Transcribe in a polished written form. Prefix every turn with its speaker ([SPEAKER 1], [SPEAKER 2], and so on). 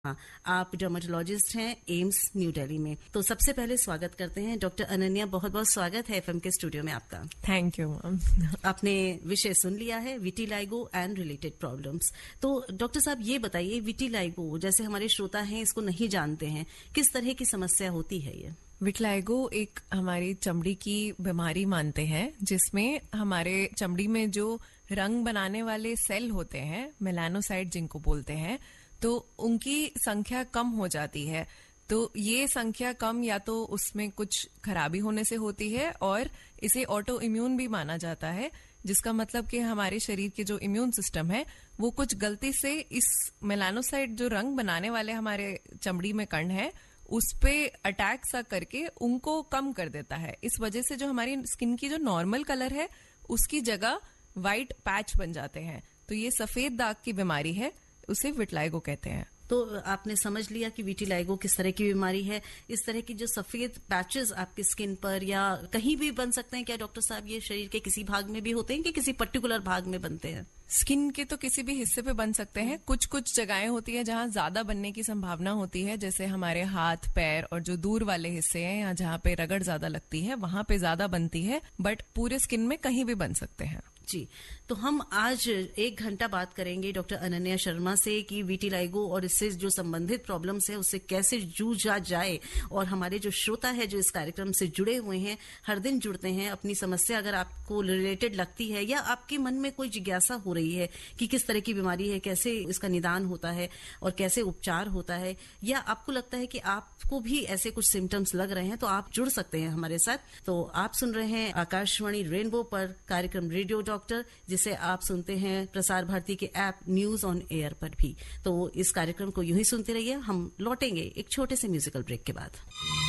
[SPEAKER 1] हाँ, आप डर्मेटोलॉजिस्ट हैं एम्स न्यू दिल्ली में। तो सबसे पहले स्वागत करते हैं डॉक्टर अनन्या, बहुत बहुत स्वागत है एफएम के स्टूडियो में आपका।
[SPEAKER 2] Thank you ma'am.
[SPEAKER 1] आपने विषय सुन लिया है विटिलाइगो एंड रिलेटेड प्रॉब्लम्स। तो डॉक्टर साहब ये बताइए, विटिलाइगो जैसे हमारे श्रोता हैं इसको नहीं जानते हैं, किस तरह की समस्या होती है ये?
[SPEAKER 2] विटिलाइगो एक हमारी चमड़ी की बीमारी मानते हैं, जिसमें हमारे चमड़ी में जो रंग बनाने वाले सेल होते हैं, मेलानोसाइट जिनको बोलते हैं, तो उनकी संख्या कम हो जाती है। तो ये संख्या कम या तो उसमें कुछ खराबी होने से होती है, और इसे ऑटो इम्यून भी माना जाता है, जिसका मतलब कि हमारे शरीर के जो इम्यून सिस्टम है वो कुछ गलती से इस मेलानोसाइट जो रंग बनाने वाले हमारे चमड़ी में कण है उस पे अटैक सा करके उनको कम कर देता है। इस वजह से जो हमारी स्किन की जो नॉर्मल कलर है उसकी जगह व्हाइट पैच बन जाते हैं। तो ये सफेद दाग की बीमारी है, उसे विटिलाइगो कहते हैं।
[SPEAKER 1] तो आपने समझ लिया कि विटिलाइगो किस तरह की बीमारी है। इस तरह की जो सफेद पैचेस आपकी स्किन पर या कहीं भी बन सकते हैं क्या डॉक्टर साहब? ये शरीर के किसी भाग में भी होते हैं कि किसी पर्टिकुलर भाग में बनते हैं?
[SPEAKER 2] स्किन के तो किसी भी हिस्से पे बन सकते हैं। कुछ कुछ जगहें होती है जहां ज्यादा बनने की संभावना होती है, जैसे हमारे हाथ, पैर और जो दूर वाले हिस्से हैं या जहां पे रगड़ ज्यादा लगती है वहां पे ज्यादा बनती है, बट पूरे स्किन में कहीं भी बन सकते हैं।
[SPEAKER 1] जी, तो हम आज 1 घंटा बात करेंगे डॉक्टर अनन्या शर्मा से कि विटिलाइगो और इससे जो संबंधित प्रॉब्लम्स है उससे कैसे जूझा जाए। और हमारे जो श्रोता है जो इस कार्यक्रम से जुड़े हुए हैं, हर दिन जुड़ते हैं, अपनी समस्या अगर आपको रिलेटेड लगती है या आपके मन में कोई जिज्ञासा हो रही है कि किस तरह की बीमारी है, कैसे इसका निदान होता है और कैसे उपचार होता है, या आपको लगता है कि आपको भी ऐसे कुछ सिम्टम्स लग रहे हैं, तो आप जुड़ सकते हैं हमारे साथ। तो आप सुन रहे हैं आकाशवाणी रेनबो पर कार्यक्रम रेडियो डॉक्टर, जिसे आप सुनते हैं प्रसार भारती के ऐप न्यूज ऑन एयर पर भी। तो इस कार्यक्रम को यूं ही सुनते रहिए। हम लौटेंगे एक छोटे से म्यूजिकल ब्रेक के बाद।